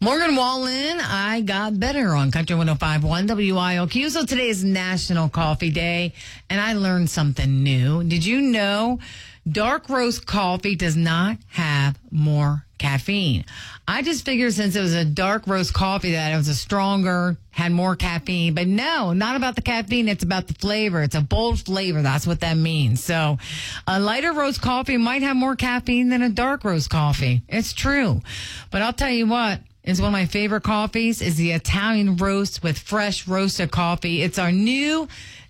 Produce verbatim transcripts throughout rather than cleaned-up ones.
Morgan Wallen, I got better on Country one oh five point one W I L Q. So today is National Coffee Day, and I learned something new. Did you know dark roast coffee does not have more caffeine? I just figured since it was a dark roast coffee that it was a stronger, had more caffeine. But no, not about the caffeine. It's about the flavor. It's a bold flavor. That's what that means. So a lighter roast coffee might have more caffeine than a dark roast coffee. It's true. But I'll tell you what. Is one of my favorite coffees is the Italian roast with fresh roasted coffee. It's our new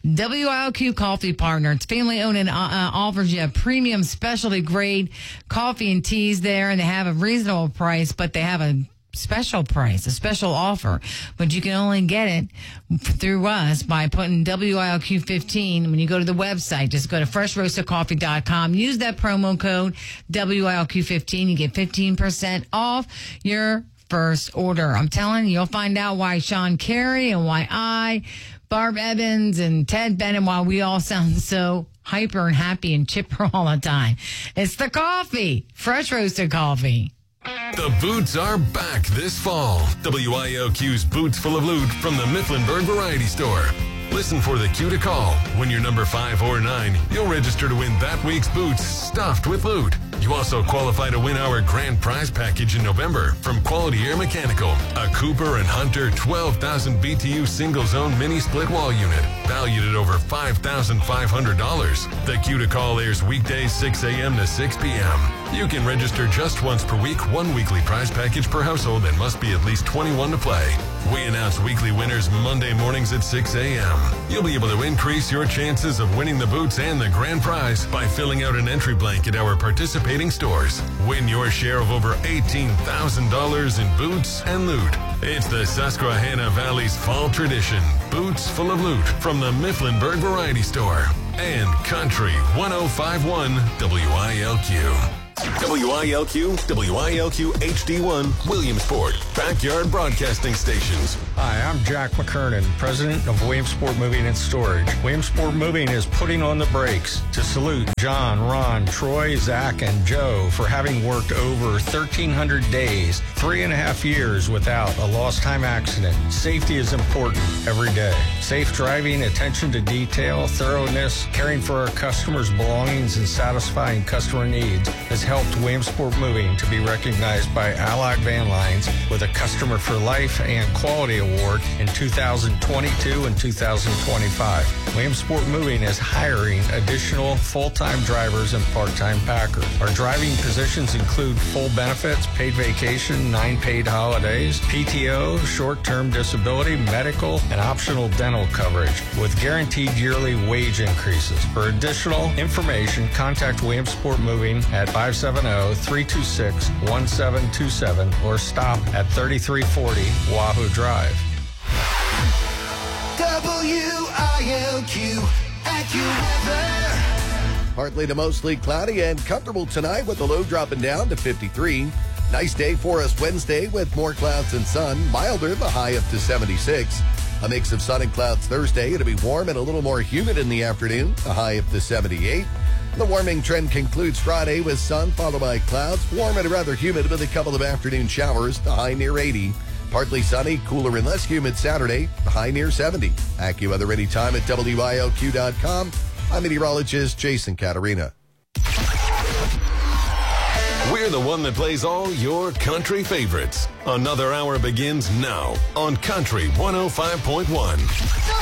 W I L Q coffee partner. It's family owned and uh, uh, offers you a premium specialty grade coffee and teas there, and they have a reasonable price, but they have a special price, a special offer. But you can only get it through us by putting W I L Q fifteen. When you go to the website, just go to fresh roasted coffee dot com. Use that promo code W I L Q fifteen. You get fifteen percent off your first order. I'm telling you, you'll find out why Sean Carey and why I, Barb Evans and Ted Bennett, why we all sound so hyper and happy and chipper all the time. It's the coffee, fresh roasted coffee. The boots are back this fall. W I L Q's Boots Full of Loot from the Mifflinburg Variety Store. Listen for the cue to call. When you're number five or nine, you'll register to win that week's boots stuffed with loot. You also qualify to win our grand prize package in November from Quality Air Mechanical, a Cooper and Hunter twelve thousand B T U single zone mini split wall unit, valued at over five thousand five hundred dollars. The cue to call airs weekdays six a.m. to six p.m. You can register just once per week, one weekly prize package per household, and must be at least twenty-one to play. We announce weekly winners Monday mornings at six a.m. You'll be able to increase your chances of winning the boots and the grand prize by filling out an entry blank at our participating stores. Win your share of over eighteen thousand dollars in boots and loot. It's the Susquehanna Valley's fall tradition, Boots Full of Loot from the Mifflinburg Variety Store and Country one oh five point one W I L Q. W I L Q, W I L Q H D one, Williamsport, Backyard Broadcasting Stations. Hi, I'm Jack McKernan, president of Williamsport Moving and Storage. Williamsport Moving is putting on the brakes to salute John, Ron, Troy, Zach, and Joe for having worked over thirteen hundred days, three and a half years without a lost time accident. Safety is important every day. Safe driving, attention to detail, thoroughness, caring for our customers' belongings, and satisfying customer needs has helped Williamsport Moving to be recognized by Allied Van Lines with a Customer for Life and Quality Award in two thousand twenty-two and two thousand twenty-five. Williamsport Moving is hiring additional full-time drivers and part-time packers. Our driving positions include full benefits, paid vacation, nine paid holidays, P T O, short-term disability, medical, and optional dental coverage with guaranteed yearly wage increases. For additional information, contact Williamsport Moving at five seven zero, three two six, one seven two seven or stop at thirty-three forty Wahoo Drive. W I L Q AccuWeather. Partly to mostly cloudy and comfortable tonight with the low dropping down to fifty-three. Nice day for us Wednesday with more clouds and sun. Milder, the high up to seventy-six. A mix of sun and clouds Thursday. It'll be warm and a little more humid in the afternoon. The high up to seventy-eight. The warming trend concludes Friday with sun followed by clouds. Warm and rather humid with a couple of afternoon showers. The high near eighty. Partly sunny, cooler and less humid Saturday. The high near seventy. AccuWeather anytime at W I L Q dot com. I'm meteorologist Jason Caterina. We're the one that plays all your country favorites. Another hour begins now on Country one oh five point one.